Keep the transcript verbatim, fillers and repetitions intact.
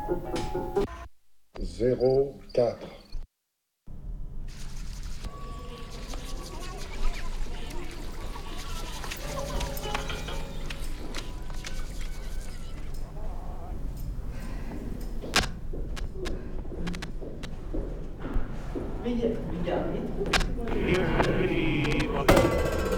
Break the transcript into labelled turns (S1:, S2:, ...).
S1: zéro quatre.
S2: Mais il y a, il y a un métro.